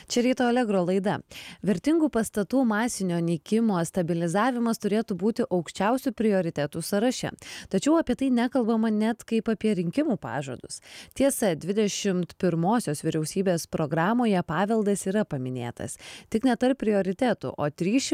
Čia ryto Allegro laida. Vertingų pastatų masinio nykimo stabilizavimas turėtų būti aukščiausių prioritetų sąraše. Tačiau apie tai nekalbama net kaip apie rinkimų pažadus. Tiesa, 21-osios vyriausybės programoje paveldas yra paminėtas. Tik ne tarp prioritetų, o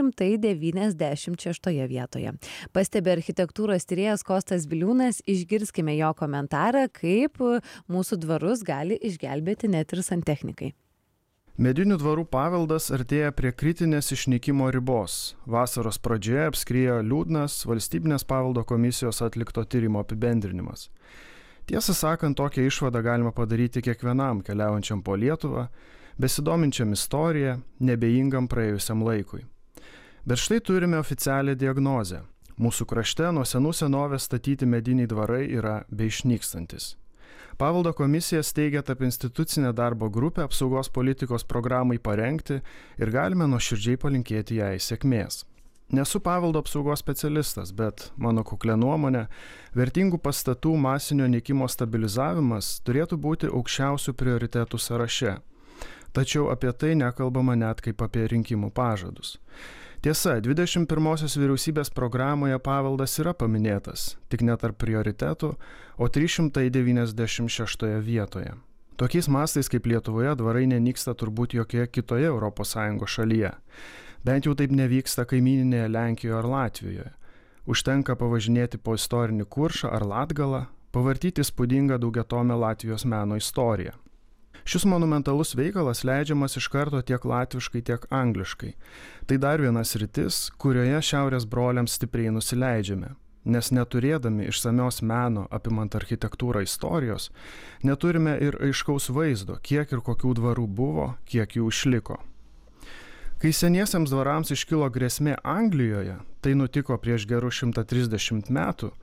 396 vietoje. Pastebi architektūros tyrėjas Kostas Biliūnas, išgirskime jo komentarą, kaip mūsų dvarus gali išgelbėti net ir santechnikai. Medinių dvarų paveldas artėja prie kritinės išnykimo ribos. Vasaros pradžioje apskriejo liūdnas Valstybinės paveldo komisijos atlikto tyrimo apibendrinimas. Tiesą sakant, tokią išvadą galima padaryti kiekvienam keliaujančiam po Lietuvą, besidominčiam istoriją, nebejingam praėjusiam laikui. Bet štai turime oficialią diagnozę. Mūsų krašte nuo senų senovės statyti mediniai dvarai yra beišnykstantis. Paveldo komisija steigia tarp institucinę darbo grupę apsaugos politikos programai parengti ir galime nuoširdžiai palinkėti jai sėkmės. Nesu paveldo apsaugos specialistas, bet mano kuklia nuomonė, vertingų pastatų masinio nykimo stabilizavimas turėtų būti aukščiausių prioritetų sąraše. Tačiau apie tai nekalbama net kaip apie rinkimų pažadus. Tiesa, 21-osios vyriausybės programoje paveldas yra paminėtas, tik ne tarp prioritetų, o 396 vietoje. Tokiais mastais kaip Lietuvoje dvarai nenyksta turbūt jokioje kitoje ES šalyje. Bent jau taip nevyksta kaimyninėje Lenkijoje ar Latvijoje. Užtenka pavažinėti po istorinį Kuršą ar Latgalą, pavartyti įspūdingą daugiatomę Latvijos meno istoriją. Šis monumentalus veikalas leidžiamas iš karto tiek latviškai, tiek angliškai. Tai dar vienas sritis, kurioje šiaurės broliams stipriai nusileidžiame, nes neturėdami išsamios meno apimant architektūrą istorijos, neturime ir aiškaus vaizdo, kiek ir kokių dvarų buvo, kiek jų išliko. Kai seniesiems dvarams iškilo grėsmė Anglijoje, tai nutiko prieš gerus 130 metų,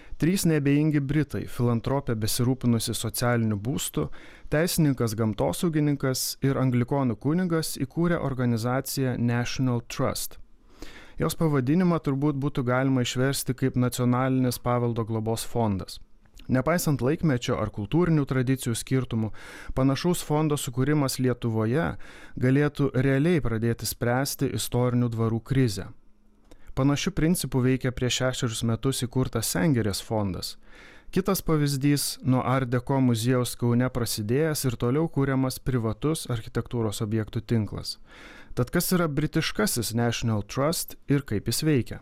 3 neabejingi britai, filantropė besirūpinusi socialiniu būstu, teisininkas gamtosaugininkas ir anglikonų kunigas įkūrė organizaciją National Trust. Jos pavadinimą turbūt būtų galima išversti kaip Nacionalinis paveldo globos fondas. Nepaisant laikmečio ar kultūrinių tradicijų skirtumų, panašaus fondo sukūrimas Lietuvoje galėtų realiai pradėti spręsti istorinių dvarų krizę. Panašių principų veikia prieš 6 metus įkurtas Sengirės fondas. Kitas pavyzdys - nuo Art Deco muziejaus Kaune prasidėjęs ir toliau kūriamas privatus architektūros objektų tinklas. Tad kas yra britiškasis National Trust ir kaip jis veikia?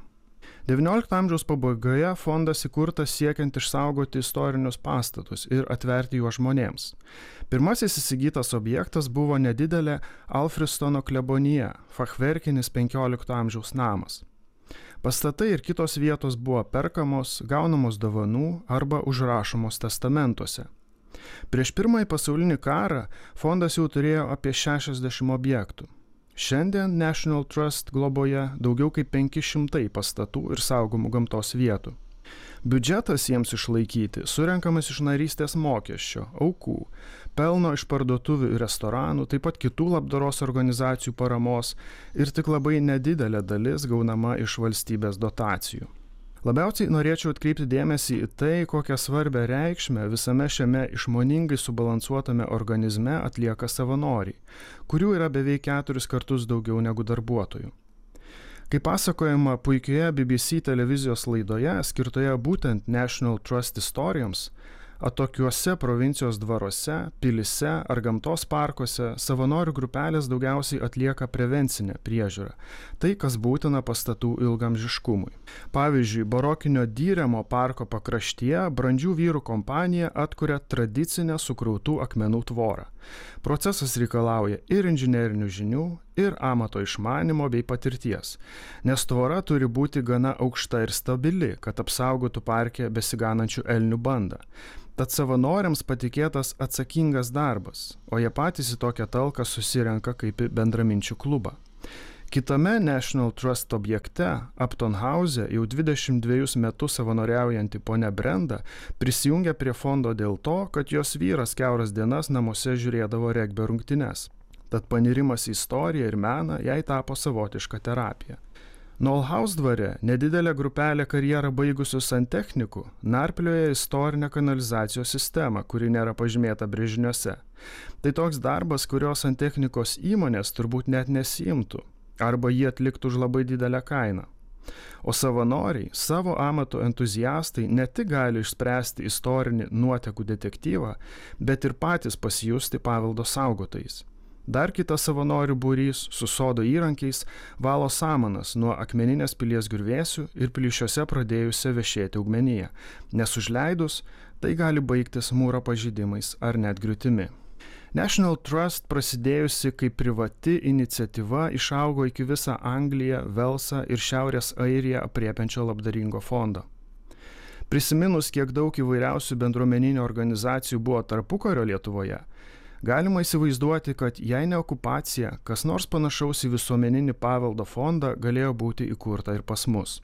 XIX amžiaus pabaigoje fondas įkurtas siekiant išsaugoti istorinius pastatus ir atverti juos žmonėms. Pirmasis įsigytas objektas buvo nedidelė Alfristono klebonija, fachverkinis XV amžiaus namas. Pastatai ir kitos vietos buvo perkamos, gaunamos dovanų arba užrašomos testamentuose. Prieš Pirmąjį pasaulinį karą fondas jau turėjo apie 60 objektų. Šiandien National Trust globoje daugiau kaip 500 pastatų ir saugomų gamtos vietų. Biudžetas jiems išlaikyti surenkamas iš narystės mokesčio, aukų, pelno iš parduotuvių ir restoranų, taip pat kitų labdaros organizacijų paramos ir tik labai nedidelė dalis gaunama iš valstybės dotacijų. Labiausiai norėčiau atkreipti dėmesį į tai, kokią svarbę reikšmę visame šiame išmoningai subalansuotame organizme atlieka savanoriai, kurių yra beveik 4 kartus daugiau negu darbuotojų. Kaip pasakojama puikioje BBC televizijos laidoje, skirtoje būtent National Trust istorijoms, atokiuose provincijos dvaruose, pilyse ar gamtos parkuose savanorių grupelės daugiausiai atlieka prevencinę priežiūrą, tai kas būtina pastatų ilgamžiškumui. Pavyzdžiui, barokinio Dyremo parko pakraštyje brandžių vyrų kompanija atkuria tradicinę sukrautų akmenų tvorą. Procesas reikalauja ir inžinerinių žinių, ir amato išmanimo bei patirties, nes tvora turi būti gana aukšta ir stabili, kad apsaugotų parke besiganančių elnių bandą. Tad savanoriams patikėtas atsakingas darbas, o jie patys į tokią talką susirenka kaip į bendraminčių klubą. Kitame National Trust objekte, Upton House, jau 22 metus savanoriaujanti ponia Brenda prisijungia prie fondo dėl to, kad jos vyras kiauras dienas namuose žiūrėdavo regbio rungtynes. Tad panirimas į istoriją ir meną jai tapo savotiška terapija. Nolhaus dvare nedidelė grupelė karjerą baigusių santechnikų narplioja istorinę kanalizacijos sistemą, kuri nėra pažymėta brėžiniuose. Tai toks darbas, kurio santechnikos įmonės turbūt net nesiimtų, arba jį atliktų už labai didelę kainą. O savanoriai, savo amato entuziastai ne tik gali išspręsti istorinį nuotekų detektyvą, bet ir patys pasijusti paveldo saugotojais. Dar kitas savanorių būrys su sodo įrankiais valo samanas nuo akmeninės pilies griuvėsių ir plyšiuose pradėjusią vešėti augmeniją, nes užleidus tai gali baigtis mūro pažeidimais ar net griūtimi. National Trust prasidėjusi kaip privati iniciatyva išaugo iki visą Angliją, Velsą ir Šiaurės Airiją apriepiančio labdaringo fondo. Prisiminus, kiek daug įvairiausių bendruomeninių organizacijų buvo tarpukario Lietuvoje, galima įsivaizduoti, kad jei ne okupacija, kas nors panašaus į visuomeninį paveldo fondą galėjo būti įkurta ir pas mus.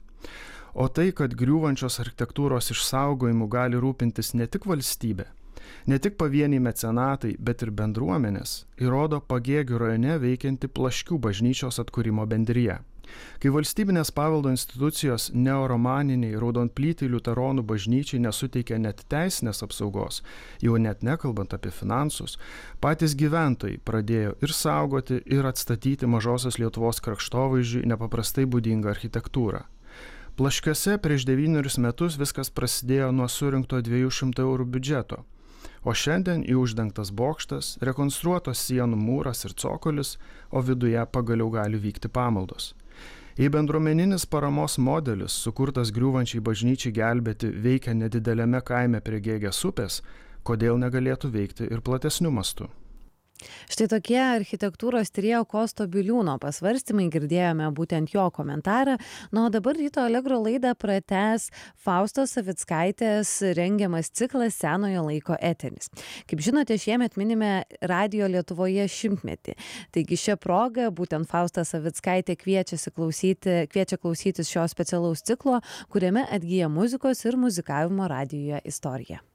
O tai, kad griūvančios architektūros išsaugojimu gali rūpintis ne tik valstybė, ne tik pavieniai mecenatai, bet ir bendruomenės, įrodo Pagėgių rajone veikianti Plaškių bažnyčios atkūrimo bendrija. Kai valstybinės paveldo institucijos neoromaniniai raudonplytei liuteronų bažnyčiai nesuteikia net teisinės apsaugos, jau net nekalbant apie finansus, patys gyventojai pradėjo ir saugoti, ir atstatyti Mažosios Lietuvos kraštovaizdžiui nepaprastai būdingą architektūrą. Plaškiuose prieš 9 metus viskas prasidėjo nuo surinkto 200 eurų biudžeto, o šiandien į uždengtas bokštas, rekonstruotos sienų mūras ir cokolis, o viduje pagaliau gali vykti pamaldos. Jei bendruomeninis paramos modelis, sukurtas griūvančiai bažnyčiai gelbėti, veikia nedideliame kaime prie Gėgės upės, kodėl negalėtų veikti ir platesniu mastu? Štai tokie architektūros tyrėjo Kosto Biliūno pasvarstymai, girdėjome būtent jo komentarą. O dabar Ryto Allegro laidą pratęs Faustos Savickaitės rengiamas ciklas Senojo laiko eteris. Kaip žinote, šiemet minime Radijo Lietuvoje 100-metį. Taigi šią progą būtent Fausta Savickaitė kviečia klausytis šio specialaus ciklo, kuriame atgyja muzikos ir muzikavimo radijuje istorija.